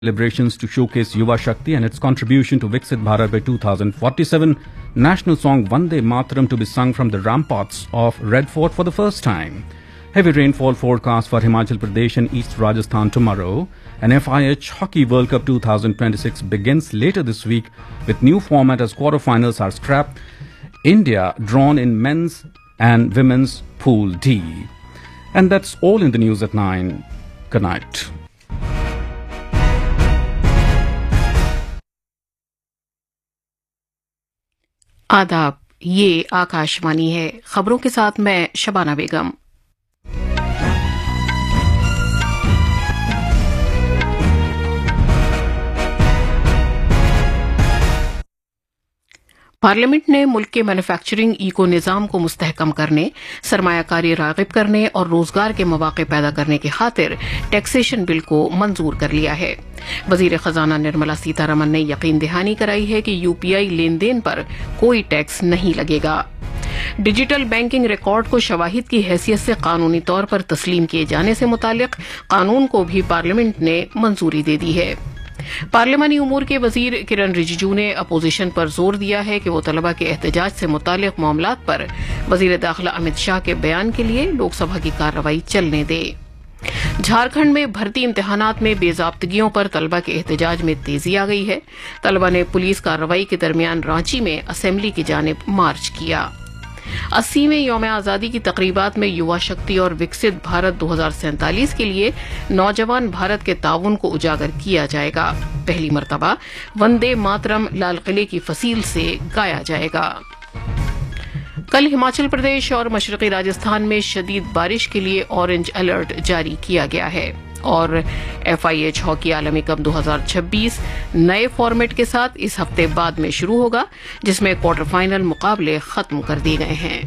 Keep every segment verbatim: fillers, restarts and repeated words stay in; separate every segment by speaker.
Speaker 1: Celebrations to showcase Yuva Shakti and its contribution to Viksit Bharat by two thousand forty-seven. National song Vande Mataram to be sung from the ramparts of Red Fort for the first time. Heavy rainfall forecast for Himachal Pradesh and East Rajasthan tomorrow. And F I H Hockey World Cup twenty twenty-six begins later this week with new format as quarterfinals are scrapped. India drawn in men's and women's Pool D. And that's all in the news at nine. Good night.
Speaker 2: आदाब, ये आकाशवाणी है। खबरों के साथ मैं शबाना बेगम। Parliament ने मुल्क के मैन्युफैक्चरिंग इको निज़ाम को मुस्तहकम करने, सरमायाकारी राग़िब करने और रोजगार के मौके पैदा करने की खातिर टैक्सेशन बिल को मंजूर कर लिया है। वजीर खजाना निर्मला सीतारमन ने यकीन दहानी कराई है कि यूपीआई लेन देन पर कोई टैक्स नहीं लगेगा। डिजिटल बैंकिंग रिकॉर्ड को शवाहिद की हैसियत से कानूनी तौर पर तस्लीम किए जाने से मुतालिक कानून को भी पार्लियामेंट ने मंजूरी दे दी है। पार्लियामानी उमूर के वजीर किरण रिजिजू ने अपोजिशन पर जोर दिया है कि वो तलबा के एहतजाज से मुतालिक मामलात पर वजीर दाखिला अमित शाह के बयान के लिए लोकसभा की कार्रवाई चलने दे। झारखंड में भर्ती इम्तिहानात में बेजाब्तगियों पर तलबा के एहतजाज में तेजी आ गई है। तलबा ने पुलिस कार्रवाई के दरमियान रांची में असेंबली की जानिब मार्च किया। अस्सीवें यौम आज़ादी की तकरीबात में युवा शक्ति और विकसित भारत दो हजार सैंतालीस के लिए नौजवान भारत के ताउन को उजागर किया जाएगा। पहली मर्तबा वंदे मातरम लाल किले की फसील से गाया जाएगा। कल हिमाचल प्रदेश और मशरकी राजस्थान में शदीद बारिश के लिए ऑरेंज अलर्ट जारी किया गया है और एफ आई एच हॉकी आलमी कप दो हजार छब्बीस नए फॉर्मेट के साथ इस हफ्ते बाद में शुरू होगा, जिसमें क्वार्टर फाइनल मुकाबले खत्म कर दिए गए हैं।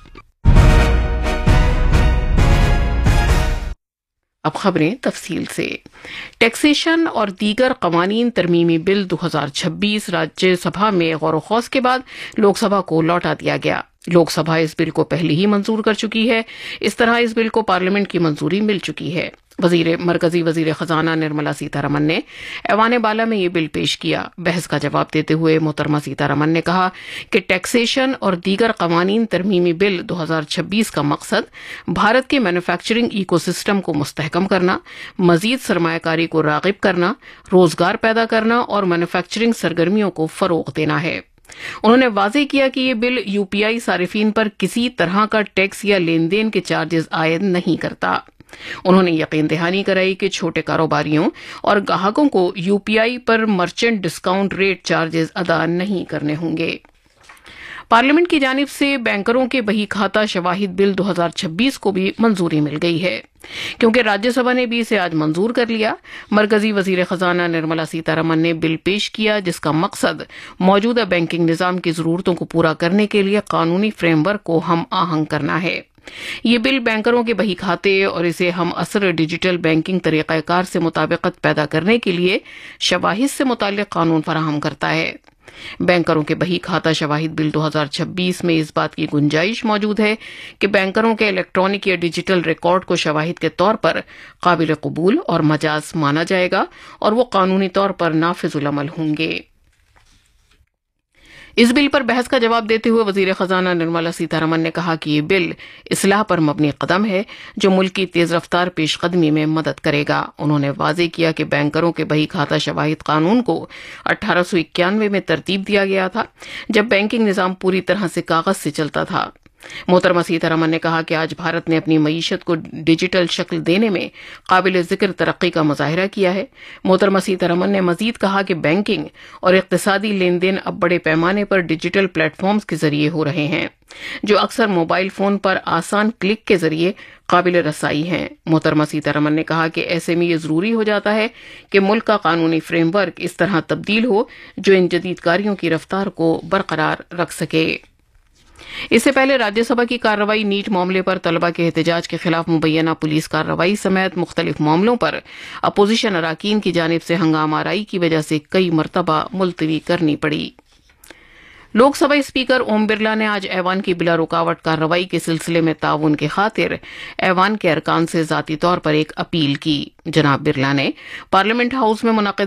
Speaker 2: अब खबरें तफसील से। टैक्सेशन और दीगर कवानीन तरमीमी बिल दो हजार छब्बीस राज्यसभा में गौर खौस के बाद लोकसभा को लौटा दिया गया। लोकसभा इस बिल को पहले ही मंजूर कर चुकी है। इस तरह इस बिल को पार्लियामेंट की मंजूरी मिल चुकी है। वजीर मरकजी वजीर खजाना निर्मला सीतारमन ने ऐवान बाला में ये बिल पेश किया। बहस का जवाब देते हुए मोहतरमा सीतारमन ने कहा कि टैक्सेशन और दीगर कवानीन तरमीमी बिल दो हजार छब्बीस का मकसद भारत के मैन्युफैक्चरिंग इकोसिस्टम को मुस्तहकम करना, मजीद सरमायाकारी को राग़िब करना, रोजगार पैदा करना और मैन्युफैक्चरिंग सरगर्मियों को फरोग देना है। उन्होंने वाज़ेह किया कि ये बिल यूपीआई सारिफीन पर किसी तरह का टैक्स या लेन देन के चार्जेस आयद नहीं करता। उन्होंने यकीन दहानी कराई कि छोटे कारोबारियों और ग्राहकों को यूपीआई पर मर्चेंट डिस्काउंट रेट चार्जेस अदा नहीं करने होंगे। पार्लियामेंट की जानिब से बैंकरों के बही खाता शवाहिद बिल दो हजार छब्बीस को भी मंजूरी मिल गई है, क्योंकि राज्यसभा ने भी इसे आज मंजूर कर लिया। मरकजी वजीर खजाना निर्मला सीतारमन ने बिल पेश किया, जिसका मकसद मौजूदा बैंकिंग निज़ाम की जरूरतों को पूरा करने के लिए कानूनी फ्रेमवर्क को हम आहंग करना है। ये बिल बैंकरों के बही खाते और इसे हम असर डिजिटल बैंकिंग तरीक़ाकार से मुताबिकत पैदा करने के लिए शवाहिद से मुताल्लिक़ कानून फराहम करता है। बैंकरों के बही खाता शवाहिद बिल दो हजार छब्बीस में इस बात की गुंजाइश मौजूद है कि बैंकरों के इलेक्ट्रॉनिक या डिजिटल रिकॉर्ड को शवाहिद के तौर पर काबिल कबूल और मजाज माना जाएगा और वो कानूनी तौर पर नाफिजुल अमल होंगे। इस बिल पर बहस का जवाब देते हुए वजीर खजाना निर्मला सीतारमन ने कहा कि ये बिल इस्लाह पर मबनी कदम है जो मुल्क की तेज रफ्तार पेशकदमी में मदद करेगा। उन्होंने वाज़ेह किया कि बैंकरों के बही खाता शवाहिद कानून को अठारह सौ इक्यानवे में तरतीब दिया गया था, जब बैंकिंग निज़ाम पूरी तरह से कागज से चलता था। मोहतरमा सीतारमन ने कहा कि आज भारत ने अपनी मईशत को डिजिटल शक्ल देने में काबिल जिक्र तरक्की का मुजाहिरा किया है। मोहतरमा सीतारमन ने मजीद कहा कि बैंकिंग और इक्तिसादी लेन देन अब बड़े पैमाने पर डिजिटल प्लेटफॉर्म्स के जरिए हो रहे हैं, जो अक्सर मोबाइल फोन पर आसान क्लिक के जरिए काबिल रसाई हैं। मोहतरमा सीतारमन ने कहा कि ऐसे में ये जरूरी हो जाता है कि मुल्क का कानूनी फ्रेमवर्क इस तरह तब्दील हो जो इन जदीद कारियों की रफ्तार को बरकरार रख सके। इससे पहले राज्यसभा की कार्रवाई नीट मामले पर तलबा के एहतजाज के खिलाफ मुबैना पुलिस कार्रवाई समेत मुख्तलिफ मामलों पर अपोजिशन अराकीन की जानिब से हंगामा आराई की वजह से कई मरतबा मुलतवी करनी पड़ी। لوک سبھا اسپیکر اوم برلا نے آج ایوان کی بلا رکاوٹ کارروائی کے سلسلے میں تعاون کی خاطر ایوان کے ارکان سے ذاتی طور پر ایک اپیل کی۔ جناب برلا نے پارلیمنٹ ہاؤس میں منعقد